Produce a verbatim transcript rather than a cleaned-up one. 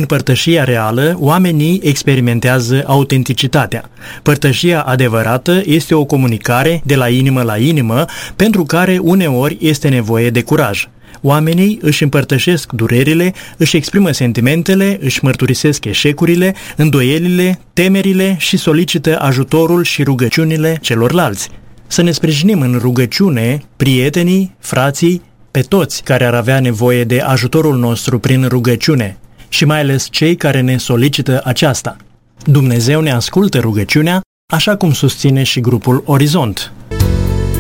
În părtășia reală, oamenii experimentează autenticitatea. Părtășia adevărată este o comunicare de la inimă la inimă, pentru care uneori este nevoie de curaj. Oamenii își împărtășesc durerile, își exprimă sentimentele, își mărturisesc eșecurile, îndoielile, temerile și solicită ajutorul și rugăciunile celorlalți. Să ne sprijinim în rugăciune prietenii, frații, pe toți care ar avea nevoie de ajutorul nostru prin rugăciune și mai ales cei care ne solicită aceasta. Dumnezeu ne ascultă rugăciunea, așa cum susține și grupul Orizont.